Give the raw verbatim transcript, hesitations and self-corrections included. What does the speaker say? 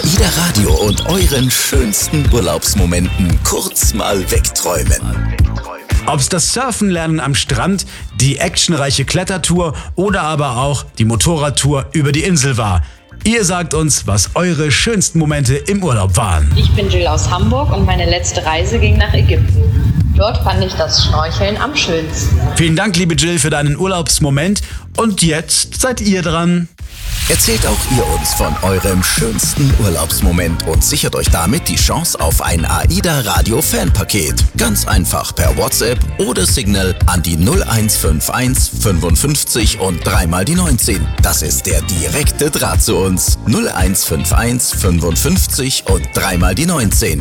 AIDA Radio und euren schönsten Urlaubsmomenten kurz mal wegträumen. Ob's das Surfen lernen am Strand, die actionreiche Klettertour oder aber auch die Motorradtour über die Insel war. Ihr sagt uns, was eure schönsten Momente im Urlaub waren. Ich bin Jill aus Hamburg und meine letzte Reise ging nach Ägypten. Dort fand ich das Schnorcheln am schönsten. Vielen Dank, liebe Jill, für deinen Urlaubsmoment. Und jetzt seid ihr dran. Erzählt auch ihr uns von eurem schönsten Urlaubsmoment und sichert euch damit die Chance auf ein AIDA Radio Fanpaket. Ganz einfach per WhatsApp oder Signal an die null eins fünf eins fünfundfünfzig und dreimal die neunzehn. Das ist der direkte Draht zu uns. null eins fünf eins fünfundfünfzig und dreimal die neunzehn.